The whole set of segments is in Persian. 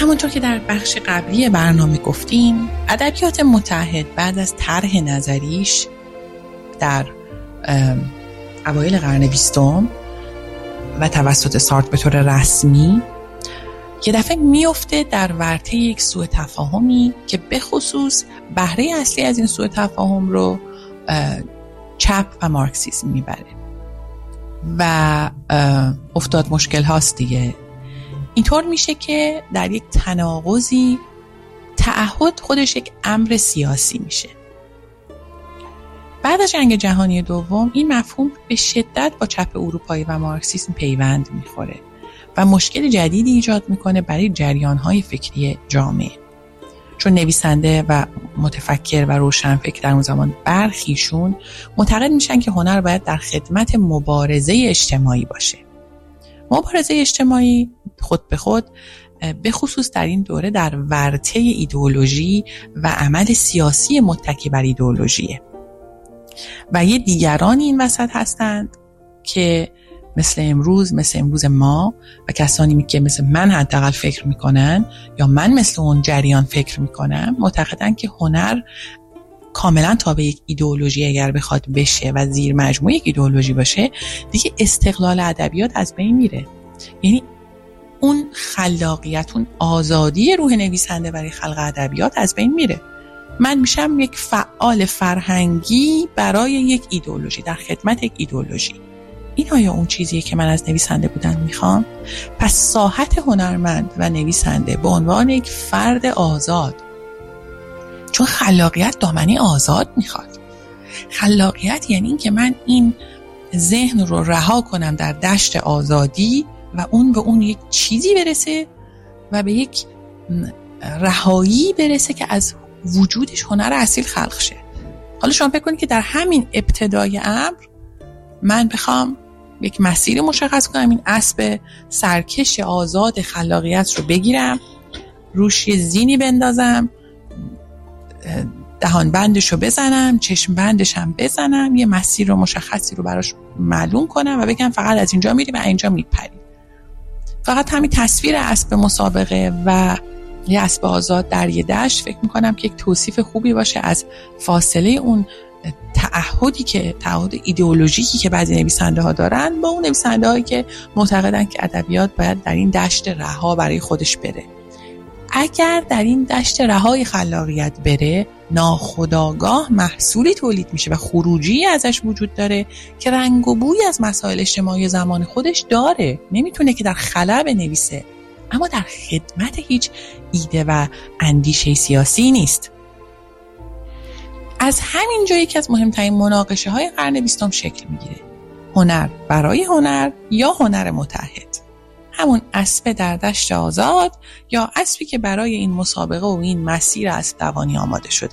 همونطور که در بخش قبلی برنامه گفتیم، ادبیات متحد بعد از طرح نظریش در اوایل قرن 20 و توسط سارتر به طور رسمی یه دفعه میفته در ورطه یک سوء تفاهمی که به خصوص بهره اصلی از این سوء تفاهم رو چپ و مارکسیسم میبره و افتاد مشکل هاست دیگه. اینطور میشه که در یک تناقضی تعهد خودش یک امر سیاسی میشه. بعد از جنگ جهانی دوم این مفهوم به شدت با چپ اروپایی و مارکسیسم پیوند میخوره و مشکل جدیدی ایجاد میکنه برای جریانهای فکری جامعه، چون نویسنده و متفکر و روشنفکر در اون زمان برخیشون معتقد میشن که هنر باید در خدمت مبارزه اجتماعی باشه. مبارزه اجتماعی خود به خود به خصوص در این دوره در ورطه ایدئولوژی و عمل سیاسی متکی بر ایدئولوژیه و یه دیگران این وسط هستند که مثل امروز ما و کسانی که مثل من حداقل فکر میکنن یا من مثل اون جریان فکر میکنم معتقدن که هنر کاملا تابع یک ایدئولوژی اگر بخواد بشه و زیر مجموعه یک ایدئولوژی باشه دیگه استقلال ادبیات از بین میره. یعنی اون خلاقیت، اون آزادی روح نویسنده برای خلق ادبیات از بین میره. من میشم یک فعال فرهنگی برای یک ایدئولوژی، در خدمت یک ایدئولوژی. این آیا اون چیزیه که من از نویسنده بودن میخوام؟ پس ساحت هنرمند و نویسنده به عنوان یک فرد آزاد، چون خلاقیت دامنه آزاد میخواد. خلاقیت یعنی این که من این ذهن رو رها کنم در دشت آزادی و اون به اون یک چیزی برسه و به یک رهایی برسه که از وجودش هنر اصیل خلق شه. حالا شما فکر کنید که در همین ابتدای امر من بخوام یک مسیر مشخص کنم، این اسب سرکش آزاد خلاقیت رو بگیرم، روش یه زینی بندازم، دهان بندش رو بزنم، چشم بندش هم بزنم، یه مسیر رو مشخصی رو براش معلوم کنم و بگم فقط از اینجا میری و اینجا میپری. فقط همین تصویر اسب مسابقه و یه اسب آزاد در یه دشت فکر میکنم که یک توصیف خوبی باشه از فاصله اون تعهد ایدئولوژیکی که بعضی نویسنده ها دارن با اون نویسنده هایی که معتقدن که ادبیات باید در این دشت رها برای خودش بره. اگر در این دشت رهای خلاقیت بره، ناخودآگاه محصولی تولید میشه و خروجی ازش وجود داره که رنگ و بوی از مسائل اجتماعی زمان خودش داره. نمیتونه که در خلا بنویسه، اما در خدمت هیچ ایده و اندیشه سیاسی نیست. از همین جایی که از مهمترین مناقشه های قرن 20 شکل میگیره. هنر برای هنر یا هنر متحد، همون اسب در دشت آزاد یا اسبی که برای این مسابقه و این مسیر اسب دوانی آماده شده.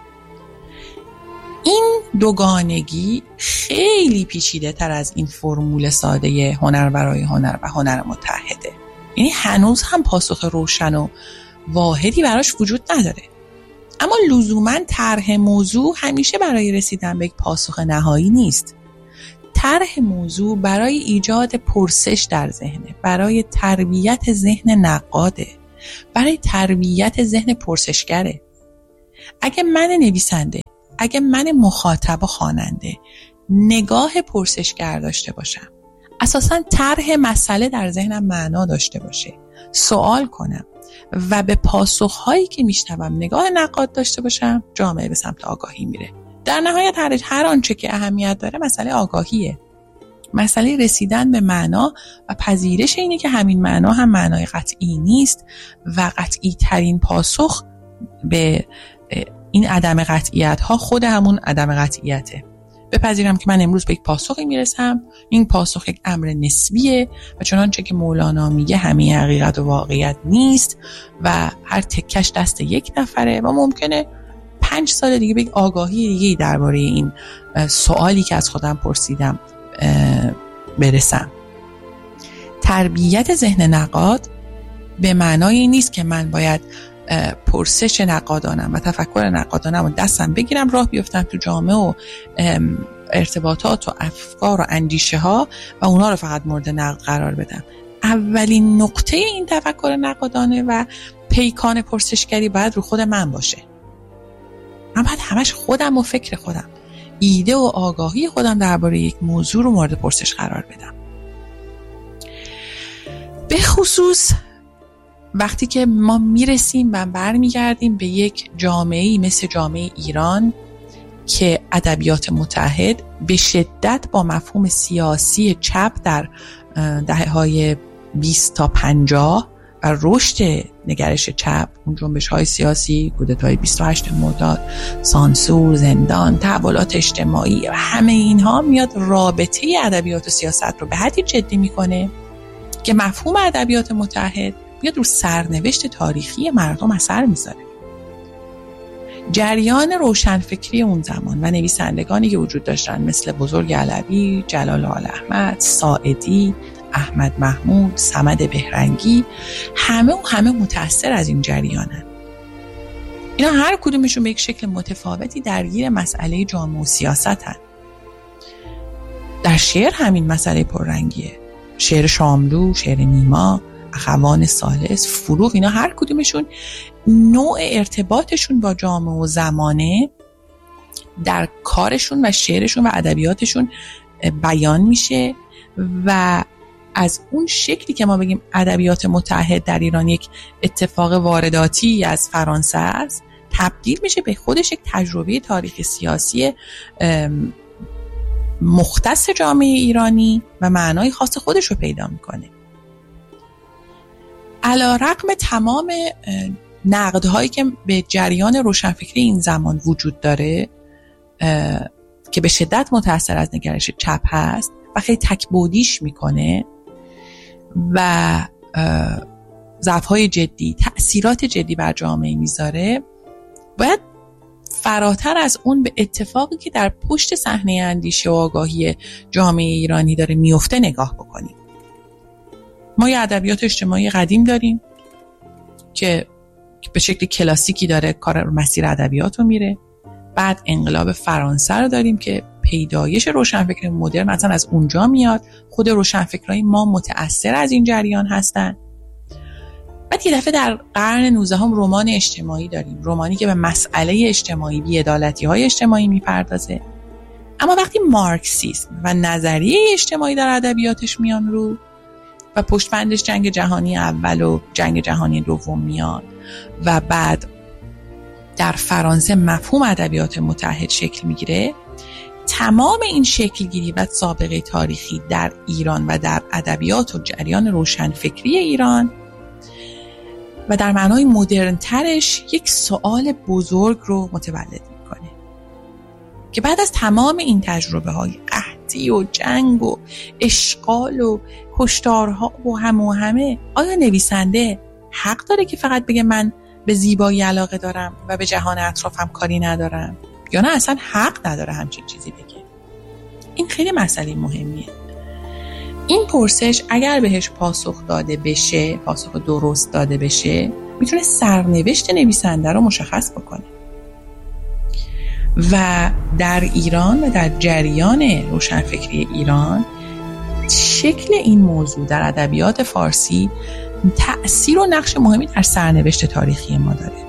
این دوگانگی خیلی پیچیده تر از این فرمول ساده هنر برای هنر و هنر متحده. یعنی هنوز هم پاسخ روشن و واحدی براش وجود نداره. اما لزوماً طرح موضوع همیشه برای رسیدن به یک پاسخ نهایی نیست. طرح موضوع برای ایجاد پرسش در ذهنه، برای تربیت ذهن نقاده، برای تربیت ذهن پرسشگره. اگه من نویسنده، اگه من مخاطب و خواننده نگاه پرسشگر داشته باشم، اساساً طرح مسئله در ذهنم معنا داشته باشه، سوال کنم و به پاسخهایی که میشنوم نگاه نقاد داشته باشم، جامعه به سمت آگاهی میره. در نهایت هر آنچه که اهمیت داره مسئله آگاهیه، مسئله رسیدن به معنا و پذیرش اینه که همین معنا هم معنای قطعی نیست و قطعی ترین پاسخ به این عدم قطعیت ها خود همون عدم قطعیته. بپذیرم که من امروز به یک پاسخی میرسم، این پاسخ یک امر نسبیه و چنانچه که مولانا میگه همه حقیقت و واقعیت نیست و هر تکش دست یک نفره و ممکنه 5 سال دیگه به یک آگاهی دیگه درباره این سوالی که از خودم پرسیدم برسم. تربیت ذهن نقاد به معنای این نیست که من باید پرسش نقادانم و تفکر نقادانم و دستم بگیرم راه بیفتم تو جامعه و ارتباطات و افکار و اندیشه ها و اونا رو فقط مورد نقد قرار بدم. اولین نقطه این تفکر نقادانه و پیکان پرسشگری باید رو خود من باشه. من باید همش خودم و فکر خودم، ایده و آگاهی خودم درباره یک موضوع رو مورد پرسش قرار بدم. به خصوص وقتی که ما میرسیم و برمیگردیم به یک جامعه‌ای مثل جامعه ایران که ادبیات متحد به شدت با مفهوم سیاسی چپ در دهه‌های 20 تا 50 و رشد نگرش چپ، اون جنبش‌های سیاسی، کودتای 28 مرداد، سانسور، زندان، تحولات اجتماعی و همه اینها میاد رابطه ادبیات و سیاست رو به حدی جدی میکنه که مفهوم ادبیات متحد میاد رو سرنوشت تاریخی مردم اثر میذاره. جریان روشنفکری اون زمان و نویسندگانی که وجود داشتن مثل بزرگ علوی، جلال آل‌احمد، ساعدی، احمد محمود، صمد بهرنگی، همه متأثر از این جریانن. اینا هر کدومشون به یک شکل متفاوتی درگیر مسئله جامعه و سیاستن. در شعر همین مسئله پررنگیه. شعر شاملو، شعر نیما، اخوان ثالث، فروغ، اینا هر کدومشون نوع ارتباطشون با جامعه و زمانه در کارشون و شعرشون و ادبیاتشون بیان میشه و از اون شکلی که ما بگیم ادبیات متحد در ایران یک اتفاق وارداتی از فرانسه است، تبدیل میشه به خودش یک تجربه تاریخ سیاسی مختص جامعه ایرانی و معنای خاص خودش رو پیدا میکنه. علی‌رغم تمام نقدهایی که به جریان روشنفکری این زمان وجود داره که به شدت متأثر از نگرش چپ هست و خیلی تک‌بعدیش میکنه و ضعف‌های جدی، تأثیرات جدی بر جامعه میذاره، باید فراتر از اون به اتفاقی که در پشت صحنه اندیشه و آگاهی جامعه ایرانی داره میفته نگاه بکنیم. ما یه ادبیات اجتماعی قدیم داریم که به شکل کلاسیکی داره کار مسیر ادبیات رو میره. بعد انقلاب فرانسه رو داریم که پیدایش روشنفکری مدرن اصلا از اونجا میاد. خود روشنفکرای ما متأثر از این جریان هستن. بعد یه دفعه در قرن 19 هم رمان اجتماعی داریم، رمانی که به مسئله اجتماعی، بی‌عدالتی‌های اجتماعی میپردازه. اما وقتی مارکسیسم و نظریه اجتماعی در ادبیاتش میان رو و پشت بندش جنگ جهانی اول و جنگ جهانی دوم میاد و بعد در فرانسه مفهوم ادبیات متحد شکل میگیره، تمام این شکلگیری و سابقه تاریخی در ایران و در ادبیات و جریان روشنفکری ایران و در معنای مدرن ترش یک سوال بزرگ رو متولد میکنه که بعد از تمام این تجربه های قحطی و جنگ و اشغال و کشتارها و همه آیا نویسنده حق داره که فقط بگه من به زیبایی علاقه دارم و به جهان اطرافم کاری ندارم، یا نه اصلا حق نداره همچین چیزی بگه؟ این خیلی مسئله مهمیه. این پرسش اگر بهش پاسخ داده بشه، پاسخ درست داده بشه، میتونه سرنوشت نویسنده رو مشخص بکنه. و در ایران و در جریان روشنفکری ایران شکل این موضوع در ادبیات فارسی تأثیر و نقش مهمی در سرنوشت تاریخی ما داره.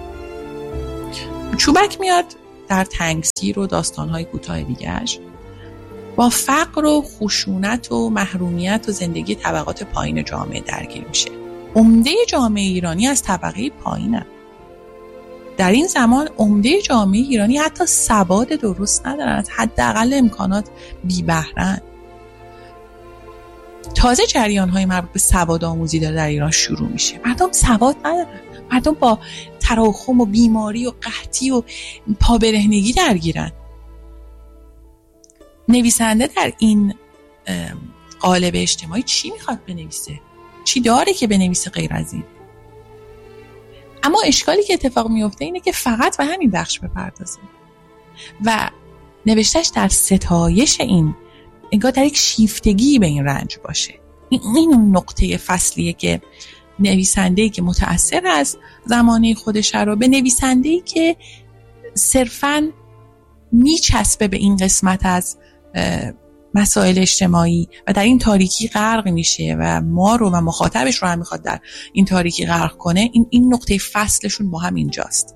چوبک میاد در تنگسیر و داستان‌های کوتاه دیگه‌اش با فقر و خشونت و محرومیت و زندگی طبقات پایین جامعه درگیر میشه. عمده جامعه ایرانی از طبقه پایینه. در این زمان عمده جامعه ایرانی حتی سواد درست ندارن، حداقل امکانات بی بهره‌اند. تازه جریان‌های مربوط به سواد آموزی داره در ایران شروع میشه. مردم سواد ندارن. مردم با تراکم و بیماری و قحطی و پابرهنگی درگیرن. نویسنده در این قالب اجتماعی چی میخواد بنویسه؟ چی داره که بنویسه غیر از این؟ اما اشکالی که اتفاق میفته اینه که فقط به همین بخش بپردازه و نوشتهش در ستایش این، انگار در یک شیفتگی به این رنج باشه. این نقطه فصلیه که نویسنده‌ای که متأثر از زمانه خودش رو به نویسنده‌ای که صرفاً میچسبه به این قسمت از مسائل اجتماعی و در این تاریکی غرق میشه و ما رو و مخاطبش رو هم میخواد در این تاریکی غرق کنه، این نقطه فصلشون با هم اینجاست.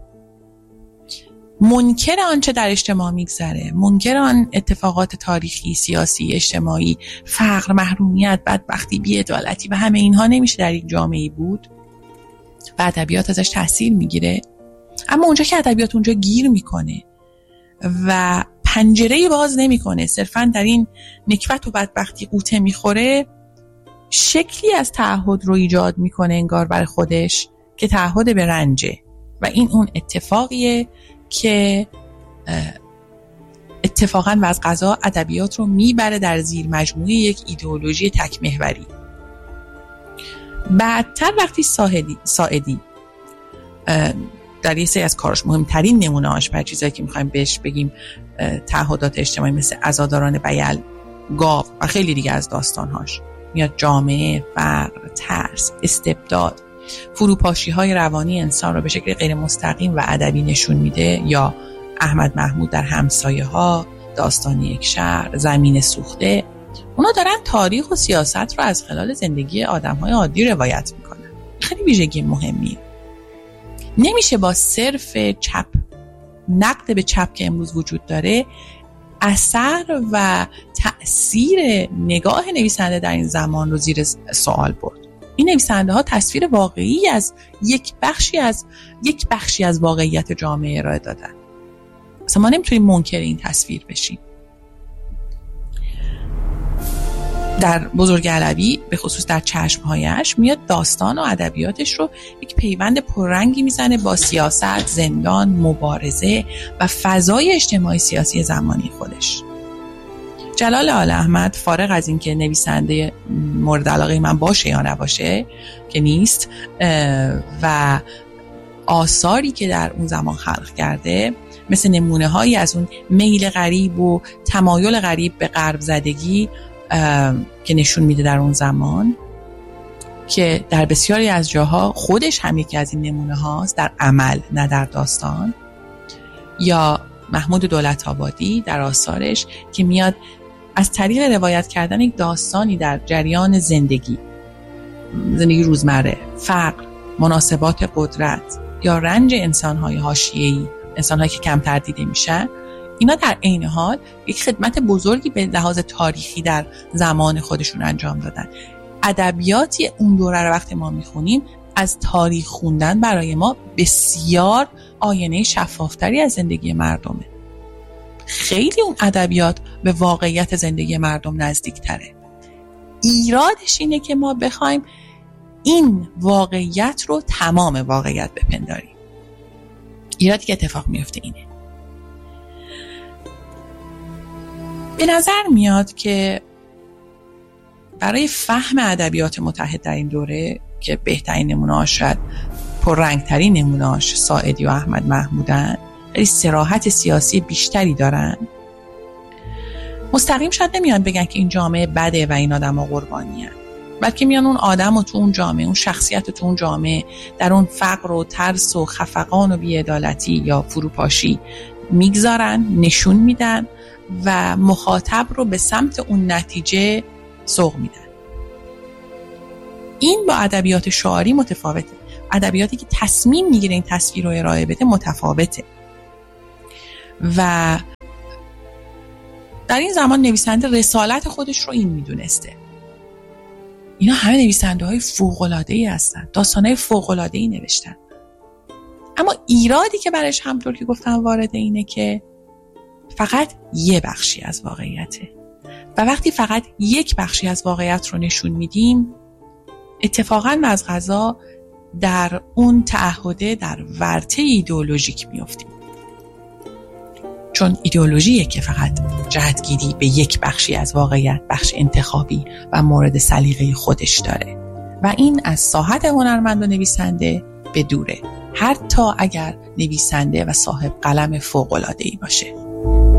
منکر آنچه در اجتماع میگذره، منکر آن اتفاقات تاریخی، سیاسی، اجتماعی، فقر، محرومیت، بدبختی، بی‌عدالتی و همه اینها نمیشه در یک جامعه بود و ادبیات ازش تاثیر میگیره. اما اونجا که ادبیات اونجا گیر میکنه و پنجره باز نمیکنه، صرفاً در این نکبت و بدبختی قوطه میخوره، شکلی از تعهد رو ایجاد میکنه انگار برای خودش که تعهد به رنجه و این اون اتفاقیه که اتفاقاً و از قضا ادبیات رو میبره در زیر مجموعه یک ایدئولوژی تک محوری. بعدتر وقتی ساعدی در یه سری از کارش، مهمترین نمونه‌اش برای چیزایی که میخوایم بهش بگیم تعهدات اجتماعی، مثل عزاداران بیل، گاو و خیلی دیگه از داستانهاش، میاد جامعه، فقر، ترس، استبداد، فروپاشی‌های روانی انسان رو به شکل غیر مستقیم و ادبی نشون میده. یا احمد محمود در همسایه‌ها، داستان یک شهر، زمین سوخته، اونا دارن تاریخ و سیاست رو از خلال زندگی آدم‌های عادی روایت میکنن. خیلی ویژگی مهمیه. نمیشه با صرف چپ، نقد به چپ که امروز وجود داره، اثر و تأثیر نگاه نویسنده در این زمان رو زیر سوال برد. این نویسنده ها تصویر واقعی از یک بخشی از واقعیت جامعه ارائه دادن. اصلا ما نمیتونیم منکر این تصویر بشیم. در بزرگ علوی به خصوص در چشمهایش میاد داستان و ادبیاتش رو یک پیوند پررنگی میزنه با سیاست، زندان، مبارزه و فضای اجتماعی سیاسی زمانی خودش. جلال آل احمد، فارغ از این که نویسنده مورد علاقه من باشه یا نباشه که نیست، و آثاری که در اون زمان خلق کرده مثل نمونه هایی از اون میل غریب و تمایل غریب به غرب زدگی که نشون میده در اون زمان، که در بسیاری از جاها خودش هم یکی از این نمونه هاست، در عمل نه در داستان. یا محمود دولت‌آبادی در آثارش که میاد از طریق روایت کردن یک داستانی در جریان زندگی روزمره، فقر، مناسبات قدرت یا رنج انسان‌های حاشیه‌ای، انسان‌هایی که کمتر دیده میشن، اینا در عین حال یک خدمت بزرگی به لحاظ تاریخی در زمان خودشون انجام دادن. ادبیاتی اون دوره رو وقتی ما میخونیم، از تاریخ خوندن برای ما بسیار آینه شفافتری از زندگی مردمه. خیلی اون ادبیات به واقعیت زندگی مردم نزدیکتره. ایرادش اینه که ما بخوایم این واقعیت رو تمام واقعیت بپنداریم. ایرادی که اتفاق میفته اینه. به نظر میاد که برای فهم ادبیات متحد در این دوره که بهترین نمونه‌اش، شاید پررنگترین نمونه‌اش، ساعدی و احمد محمودن، خیلی صراحت سیاسی بیشتری دارن. مستقیم شاید نمیان بگن که این جامعه بده و این آدم‌ها قربانی‌ان، بلکه میان اون آدم و تو اون جامعه، اون شخصیت تو اون جامعه در اون فقر و ترس و خفقان و بی‌عدالتی یا فروپاشی میگذارن، نشون میدن و مخاطب رو به سمت اون نتیجه سوق میدن. این با ادبیات شعاری متفاوته. ادبیاتی که تصمیم میگیره این تصویر رو ارائه بده متفاوته. و در این زمان نویسنده رسالت خودش رو این میدونسته. اینا همه نویسنده های فوق‌العاده‌ای هستن، داستانهای فوق‌العاده‌ای نوشتن. اما ایرادی که برش همطور که گفتم وارد اینه که فقط یه بخشی از واقعیته و وقتی فقط یک بخشی از واقعیت رو نشون میدیم، اتفاقاً و از قضا در اون تعهده در ورطه ایدئولوژیک میافتیم. چون ایدئولوژیه که فقط جهتگیری به یک بخشی از واقعیت، بخش انتخابی و مورد سلیقه خودش داره و این از ساحت هنرمند و نویسنده به دوره، حتی اگر نویسنده و صاحب قلم فوق‌العاده‌ای باشه.